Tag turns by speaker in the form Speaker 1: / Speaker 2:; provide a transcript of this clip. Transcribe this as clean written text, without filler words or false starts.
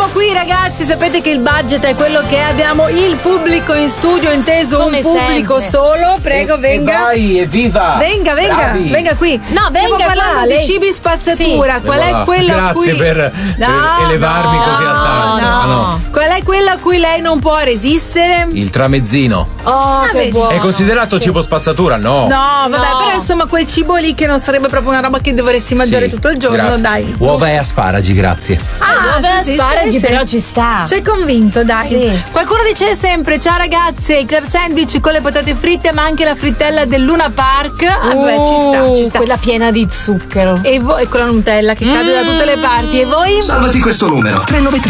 Speaker 1: siamo qui ragazzi, sapete che il budget è quello che è, abbiamo il pubblico in studio, inteso come un pubblico sempre. Solo, prego venga.
Speaker 2: Vai, evviva!
Speaker 1: Venga, venga qui.
Speaker 3: No,
Speaker 1: stiamo parlando di cibi spazzatura,
Speaker 3: sì.
Speaker 1: qual è quello a cui...
Speaker 2: Grazie per elevarmi così a tanto.
Speaker 1: No. Qual è quello a cui lei non può resistere?
Speaker 2: Il tramezzino.
Speaker 3: Oh, che buono.
Speaker 2: È considerato cibo spazzatura? No.
Speaker 1: No, vabbè, però insomma quel cibo lì che non sarebbe proprio una roba che dovresti mangiare tutto il giorno,
Speaker 2: grazie.
Speaker 1: dai.
Speaker 2: Uova e asparagi, grazie.
Speaker 3: Uova e asparagi, però ci sta.
Speaker 1: Ci hai convinto, dai.
Speaker 3: Sì.
Speaker 1: Qualcuno dice sempre: ciao ragazze, il club sandwich con le patate fritte, ma anche la frittella del Luna Park. Ci sta.
Speaker 3: Quella piena di zucchero.
Speaker 1: E con la Nutella che cade da tutte le parti. E voi?
Speaker 4: Salvati questo numero 393